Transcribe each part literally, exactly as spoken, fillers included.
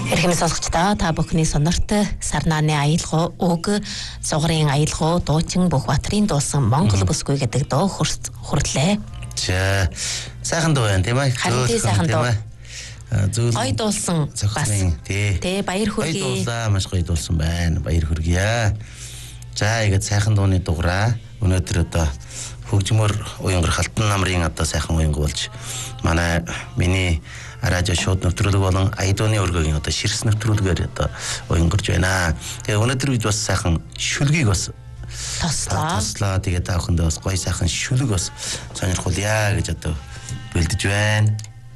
Эрхэм сонсогчдоо та бүхний сонорт Сарнааны аялал уг сугарын аялал дуучин Бөхбаатарын дуусан Монгол бүсгүй гэдэг дуу хүртлээ. За сайхан дуу байна тийм ээ. Харин сайхан дуу. Зөв гоё дуулсан бас. Тэ баяр хүргэе. Дуулаа маш гоё дуулсан байна. Баяр хүргэе. За ихэд сайхан дууны дугаараа өнөөдөр одоо хөгжмөр уянгар халтан намрын одоо сайхан уянг болж манай миний радио шоуд нэвтрүүлэг болон айдууны өргөгийн одоо ширс нэвтрүүлгээр одоо уянгарч байна. Тэгээ өнөөдөр бид бас сайхан шүлгийг бас тослоо. Тослоо тэгээ та бүхэндээ бас гоё сайхан шүлэг бас сонирхуулъя гэж одоо бэлдэж байна.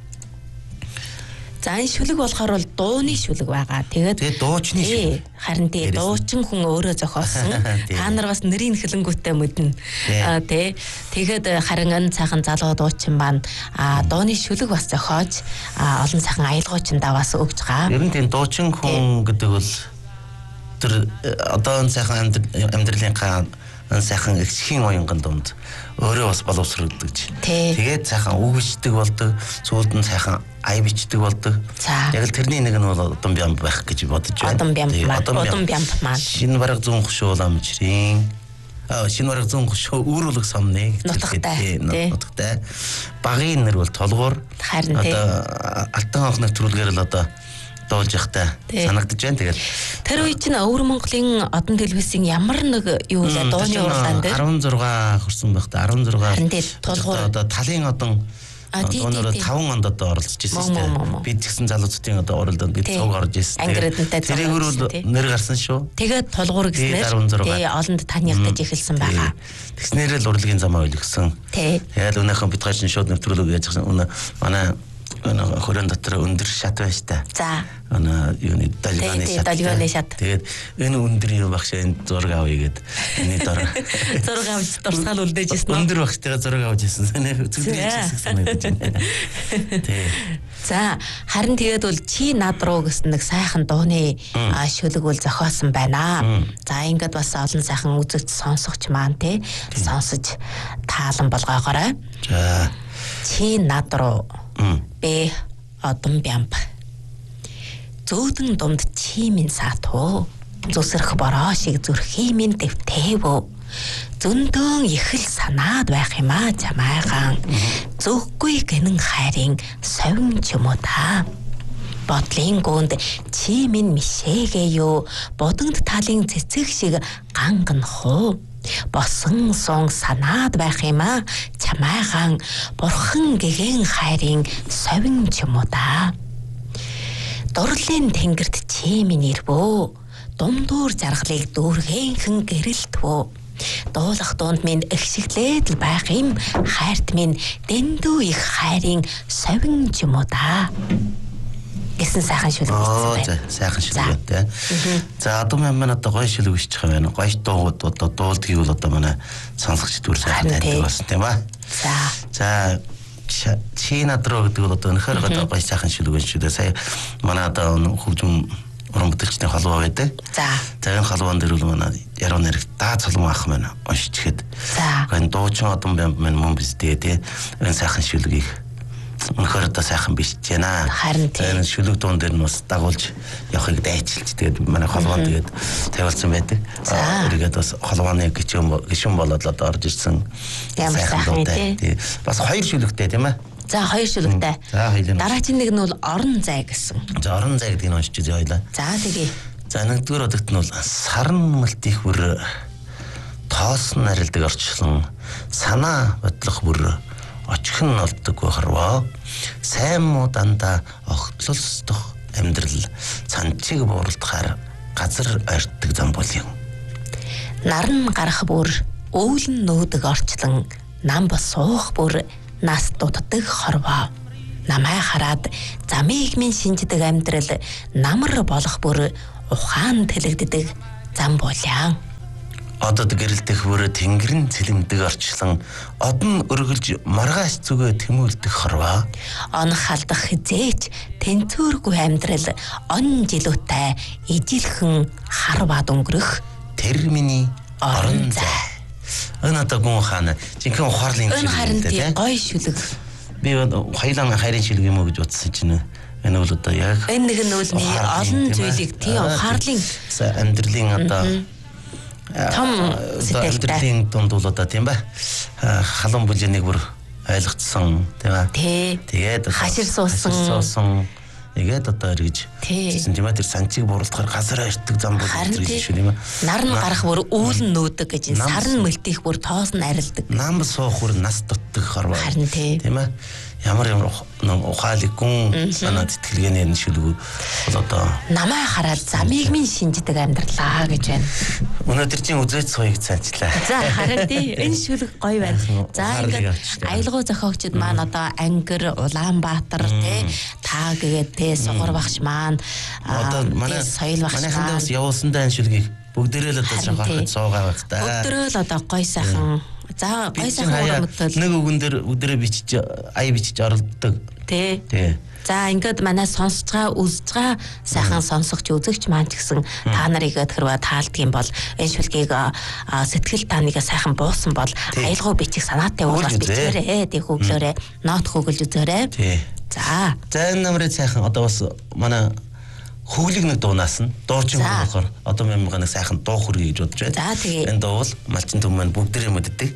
За энэ шүлэг болохоор бол дууны шүлэг байгаа. Тэгээд тэгээ дуучны шүлэг. Харин тий дуучин хүн өөрөө зохиосон. Та нар бас нэрийн хэлэнгүүтээ мэднэ. Аа тий. Тэгээд харин энэ цаахан залуу дуучин маань аа дууны шүлэг бас зохиож аа олон сайхан аялгуучиндаа бас өгж байгаа. Ер нь тийм дуучин хүн гэдэг бол тэр одоо энэ сайхан амьдралын энэ сайхан эксхийн уянган дунд өөрөө бас боловсрогдож. Тэгээд сайхан үг бичдэг болдог, сүүлд нь сайхан ай бичдэг болдог. Яг л тэрний нэг нь бол Одон Бямб байх гэж бодож байна. Одон Бямб маань, Одон Бямб маань. Шинэ бараг зүүн хөшөө ламжрын аа шинэ бараг зүүн хөшөө үүрүүлэг сомны нутагтай. Нутагтай. Багын нэр бол толгуур. Харин тий. Одоо алтан анх нэвтрүүлгээр л одоо дуулж явахтай санагдаж байна. Тэгээд тэр үе чинь Өвөр Монголын Одон телевизийн ямар нэг юу вэ дууны урлагаан дээр арван зургаан хүрсэн байхдаа арван зургаан толгуур одоо талын одон дуунаар таван онд одоо оролцож ирсэн шүү дээ. Бид тэгсэн залуучдын одоо уралдаанд бид цуг орж ирсэн. Тэрийг өрөөл нэр гарсан шүү. Тэгээд толгуур гэснээр тий олонд таньягдаж эхэлсэн байгаа. Тэгснээр л урлагийн замаа өлгсөн. Тэгээд өнөөхон бид гашин шууд нэвтрүүлэг яаж гсэн өнөө манай өнөө хөрөн дотор өндөр шат байна штэ. За. Өнөө юуны далганы шат. Далганы шат. Тэгээд энэ өндөр юу багш энэ зураг авъя гэд миний дор зураг авч дурсгаал үлдээж ирсэн. Өндөр багштай зураг авч ирсэн. Зүгдрийн хэсэг санагдаж байна. Тий. За харин тэгээд бол чи над руу гэсэн нэг сайхан дууны шүлэг бол зохиосон байна. За ингээд бас олон сайхан үзэгч сонсогч маань тий сонсож таалан болгоогоорой. За чи над руу бэ Одон Бямб зөөдөн дунд чимийн саатуу зүсрэх бороо шиг зүрхий минь дэвтэвөө зөндөөн их л санаад байх юм а чамайгаан зүггүй гэнэн хайрын совин ч юм уу та бодлын гүнд чи минь мишээгээ юу бодонд талын цэцэг шиг ганган хуу босон сон санаад байх юм а чамайгаан бурхан гэгэн хайрын совин ч юм уу та дурлын тэнгэрт чи минь ирвөө думдуур заргалыг дүүргэнхэн гэрэлтвөө дуулах дунд минь ихшиглээд л байх юм хайрт минь дэндүү их хайрын совин ч юм уу та гэсэн сайхан шүлэг бичсэн байна. Сайхан шүлэг байна. За одоо маань одоо гоё шүлэг бичиж байгаа байна. Гоё дуугууд одоо дуулдгийг бол одоо манай сонсогчд бүр сайхан таньдаг болсон тийм аа. За. За чи над руу гэдэг бол одоо өнөхөр гоё сайхан шүлэг байна шүү дээ. Сая манай одоо хөгжим уран бүтээлчдийн холбоо байдаг. За. За энэ холбоон дээр бол манай яруу найрагч даа цолмон ах маань уншиж ихэд. За. Энэ дуучин Одон Бямб маань мөн биздээ тий. Энэ сайхан шүлгийг өнөхөр одоо сайхан бичиж байна. Харин тийм. Энэ шүлэг дуун дээр нь бас дагуулж явахыг дайчилж тэгээд манай холбоон тэгээд тавилсан байдаг. Өөрийгөө бас холбооны гişүн гişүн болоод одоо орж ирсэн. Сайхан тий. Бас хоёр шүлэгтэй тийм ээ. За хоёр шүлэгтэй. За хоёулаа. Дараагийн нэг нь бол орон зай гэсэн. За орон зай гэдгийг уншиж үзье хоёлаа. За тэгье. За нэгдүгээр одогт нь бол сарн мэлт их бүр тоосон нарилдаг орчлон санаа бодлох бүр очихн олддог бохорвоо сайн муу дандаа огтлолсдох амьдрал цанчиг бууралдахаар газар ойртдог зам бол юм. Наран гарах бүр өвлөн нөөдөг орчлон нам бас суух бүр нас дутдаг хорвоо намай хараад замыг минь шинждэг амьдрал намар болох бүр ухаан тэлэгддэг зам болиан. Одод гэрэлтэх бүр тэнгэрэн цэлэмдэг орчлон одон өргөлж маргааш зүгөө тэмүүлдэг хорвоо онх халдах хизээч тэнцвэргүй амьдрал он жилүүтэй ижилхэн харваад өнгөрөх тэр миний орон зай. Энэ одоо гүн хаана жинхэнэ ухаарлын шүлэг. Энэ харин тийм гоё шүлэг. Би хоёлаа хайрын шүлэг юм уу гэж бодсон чинь Энэ бол одоо яг энэ нэг нь үлний олон зүйлийг тий ухаарлын амьдралын одоо том сэтгэлтэй амьдралын дунд бол одоо тийм ба халуун бүлэнийг бүр ойлгоцсон тийм ба тэгээд хашир суусан тэгээд одоо эргэж тийм тийм тэр санчиг бууралдахаар газараа ирдэг зам бол ирж шүү тийм ба нар нь гарах бүр үүл нь нөөдөг гэж сар нь мөлтих бүр тоос нь арилдаг нам суух бүр нас дутдаг хорвоо харин тийм ба ямар ямар ухаалаг гүн санаа сэтгэлгээний ншилгүүд бол одоо намаа хараад замыг минь шинждэг амьдралаа гэж байна. Өнөөдөр чинь үзээч сууйг цаачлаа. За харин тий энэ шүлэг гоё байна. За ингээд аялгау зохиогчд маань одоо Ангэр, Улаанбаатар тий та тэгээд тий Сугар багш маань одоо манай соёл багш манайхандаа бас явуулсандаа энэ шүлгийг бүгдээрээ л одоо жахахад суугаа байх та. Бүгдээрээ л одоо гоё сайхан за гоё сайхан өрөмтөл нэг үгэн дээр бүгдээрээ бичиж ая бичиж оруулдаг. Тий. Тий. За ингээд манай сонсож байгаа, үзэж байгаа сайхан сонсогч үзэгч маань ч гэсэн та нарыг тэрвээ таалдаг юм бол энэ шүлгийг сэтгэл тааныг сайхан буусан бол аялгау бичих санаатай бол бас бичээрэй. Тэг хөглөөрэй. Нот хөглөж үзээрэй. Тий. За. За энэ намрын сайхан одоо бас манай хөглөг нэг дуунаас нь дуучин болохоор одоо мэмга нэг сайхан дуу хөргий гэж бодож байна. За тэгээ. Энэ дуу бол малчин төв маань бүгдээрээ мэддэг.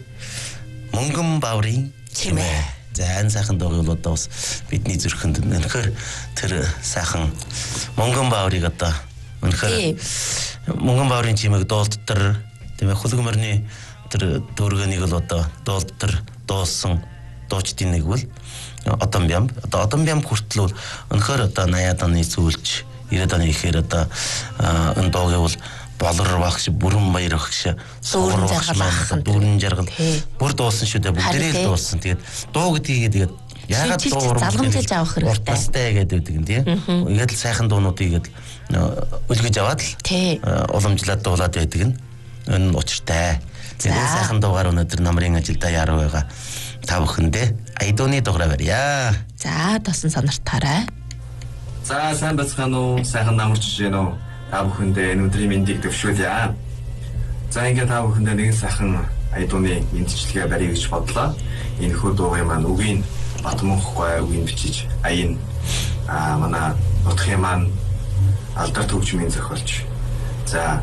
Мөнгөн баврын чимээ. За энэ сайхан дууг бол одоо бас бидний зүрхэнд өнөхөр тэр сайхан мөнгөн баврыг одоо өнөхөр мөнгөн баврын чимээг дуулдтар тийм ээ хөлөг мөрний тэр дүүргэнийг л одоо дуулдтар дуулсан дуучдын нэг бол Одон бямб одоо Одон бямб хүртэл бол өнөхөр одоо наяад оны сүүлч ирээд оны ихээр одоо энэ дууг бол болор багш бүрэн баяр багш суурин жаргал дүүрэн жаргал бүр дуусан шүү дээ бүгдээрээ л дуусан тэгээд дуу гэдгийг тэгээд яагаад дуу залгамжуулж авах хэрэгтэй бастай гэдэг юм тийм ингээд л сайхан дуунуудыг ингээд үлгэж аваад л уламжлаад дуулаад байдаг нь энэ учиртай тэгээд сайхан дуугаар өнөөдөр намрын ажилдаа яруу байгаа та бүхэндээ айдууны дугаараа барья за тосон сониртаарай за сайн бацхан уу сайхан намарч жишээ нөө та бүхэндээ энэ өдрийн мэндийг төвшүүлье. За ингээд та бүхэндээ нэгэн сайхан айдууны мэдчилгээ барья гэж бодлоо. Энэ хүү дуугийн маань үгийн Батмунхгүй үгийн бичиж аян аа манай нутгийн маань алдар төвчмийн зохиолч. За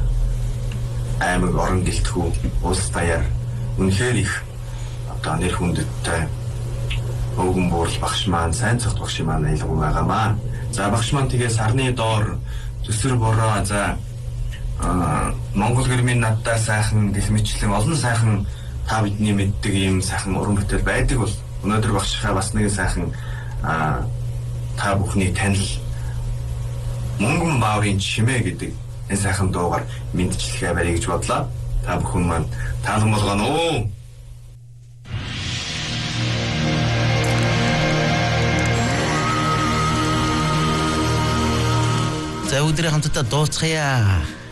аймаг орон гэлтгүү улс даяар үнэхээр их одоо нэр хүндэттэй өвгөн буурал багш маань сайн цогт багш маань аялгау байгаамаа. За багш маань тэгээ сарны доор төсөр бороо за Монгол гэрмийн надтай сайхан гэх мэтлэн олон сайхан та бидний мэддэг юм сайхан уран бүтээл байдаг бол өнөөдөр багшихаа бас нэг сайхан та бүхний танил мөнгөн бааврын чимээ гэдэг энэ сайхан дуугаар мэдчилгээ барья гэж бодлоо. Та бүхэн маань таалан болгоно уу? За өдрийн хамтдаа дууцгаая.